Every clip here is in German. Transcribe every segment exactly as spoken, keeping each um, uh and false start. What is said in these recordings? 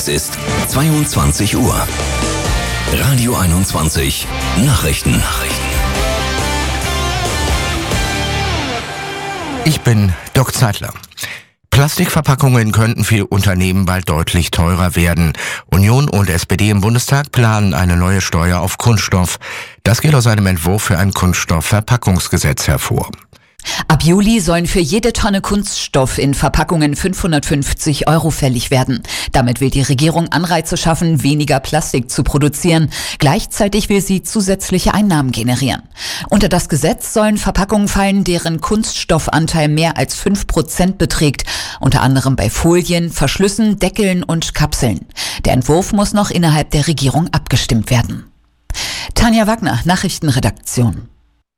ist zweiundzwanzig Uhr. Radio einundzwanzig Nachrichten. Nachrichten. Ich bin Dirk Zeitler. Plastikverpackungen könnten für Unternehmen bald deutlich teurer werden. Union und S P D im Bundestag planen eine neue Steuer auf Kunststoff. Das geht aus einem Entwurf für ein Kunststoffverpackungsgesetz hervor. Ab Juli sollen für jede Tonne Kunststoff in Verpackungen fünfhundertfünfzig Euro fällig werden. Damit will die Regierung Anreize schaffen, weniger Plastik zu produzieren. Gleichzeitig will sie zusätzliche Einnahmen generieren. Unter das Gesetz sollen Verpackungen fallen, deren Kunststoffanteil mehr als fünf Prozent beträgt. Unter anderem bei Folien, Verschlüssen, Deckeln und Kapseln. Der Entwurf muss noch innerhalb der Regierung abgestimmt werden. Tanja Wagner, Nachrichtenredaktion.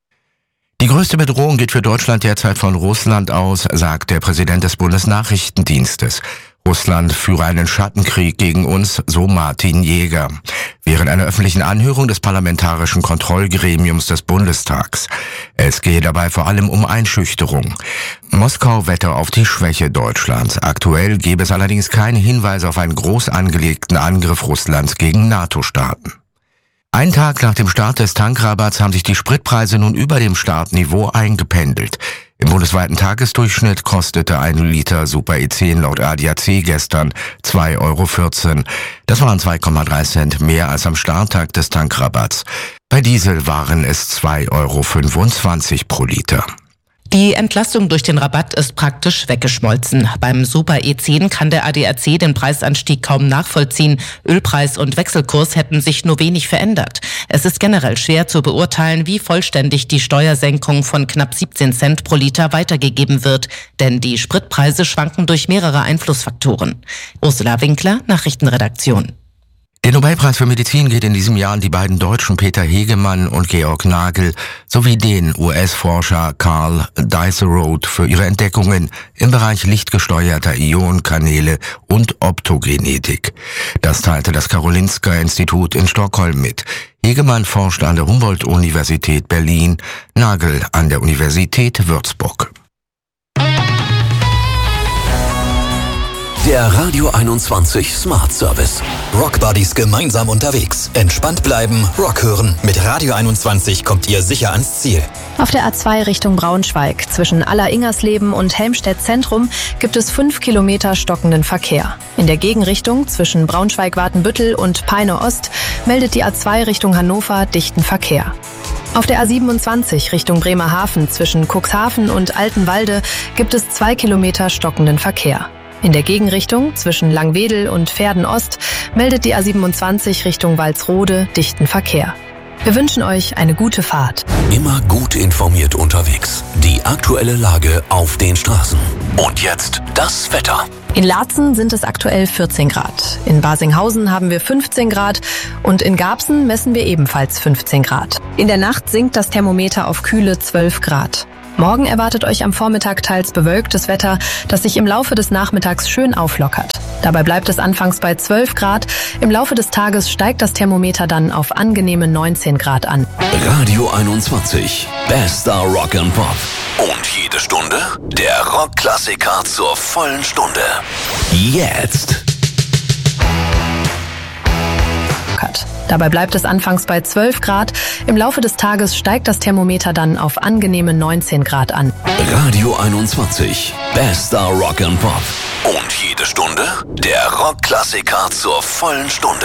Die größte Bedrohung geht für Deutschland derzeit von Russland aus, sagt der Präsident des Bundesnachrichtendienstes. Russland führe einen Schattenkrieg gegen uns, so Martin Jäger, während einer öffentlichen Anhörung des Parlamentarischen Kontrollgremiums des Bundestags. Es gehe dabei vor allem um Einschüchterung. Moskau wette auf die Schwäche Deutschlands. Aktuell gebe es allerdings keine Hinweise auf einen groß angelegten Angriff Russlands gegen NATO-Staaten. Einen Tag nach dem Start des Tankrabatts haben sich die Spritpreise nun über dem Startniveau eingependelt. Im bundesweiten Tagesdurchschnitt kostete ein Liter Super E zehn laut A D A C gestern zwei Euro vierzehn. Das waren zwei Komma drei Cent mehr als am Starttag des Tankrabatts. Bei Diesel waren es zwei Euro fünfundzwanzig pro Liter. Die Entlastung durch den Rabatt ist praktisch weggeschmolzen. Beim Super E zehn kann der A D A C den Preisanstieg kaum nachvollziehen. Ölpreis und Wechselkurs hätten sich nur wenig verändert. Es ist generell schwer zu beurteilen, wie vollständig die Steuersenkung von knapp siebzehn Cent pro Liter weitergegeben wird. Denn die Spritpreise schwanken durch mehrere Einflussfaktoren. Ursula Winkler, Nachrichtenredaktion. Der Nobelpreis für Medizin geht in diesem Jahr an die beiden Deutschen Peter Hegemann und Georg Nagel sowie den U S-Forscher Carl Dicerode für ihre Entdeckungen im Bereich lichtgesteuerter Ionenkanäle und Optogenetik. Das teilte das Karolinska-Institut in Stockholm mit. Hegemann forscht an der Humboldt-Universität Berlin, Nagel an der Universität Würzburg. Der Radio einundzwanzig Smart Service. Rockbuddies gemeinsam unterwegs. Entspannt bleiben, Rock hören. Mit Radio einundzwanzig kommt ihr sicher ans Ziel. Auf der A zwei Richtung Braunschweig zwischen Aller-Ingersleben und Helmstedt Zentrum gibt es fünf Kilometer stockenden Verkehr. In der Gegenrichtung zwischen Braunschweig-Watenbüttel und Peine Ost meldet die A zwei Richtung Hannover dichten Verkehr. Auf der A siebenundzwanzig Richtung Bremerhaven zwischen Cuxhaven und Altenwalde gibt es zwei Kilometer stockenden Verkehr. In der Gegenrichtung zwischen Langwedel und Verden Ost meldet die A siebenundzwanzig Richtung Walsrode dichten Verkehr. Wir wünschen euch eine gute Fahrt. Immer gut informiert unterwegs. Die aktuelle Lage auf den Straßen. Und jetzt das Wetter. In Laatzen sind es aktuell vierzehn Grad. In Basinghausen haben wir fünfzehn Grad und in Garbsen messen wir ebenfalls fünfzehn Grad. In der Nacht sinkt das Thermometer auf kühle zwölf Grad. Morgen erwartet euch am Vormittag teils bewölktes Wetter, das sich im Laufe des Nachmittags schön auflockert. Dabei bleibt es anfangs bei zwölf Grad. Im Laufe des Tages steigt das Thermometer dann auf angenehme neunzehn Grad an. Radio einundzwanzig. Bester Rock and Pop. Und jede Stunde der Rockklassiker zur vollen Stunde. Jetzt. Dabei bleibt es anfangs bei zwölf Grad. Im Laufe des Tages steigt das Thermometer dann auf angenehme neunzehn Grad an. Radio einundzwanzig. Bester Rock and Pop. Und jede Stunde der Rockklassiker zur vollen Stunde.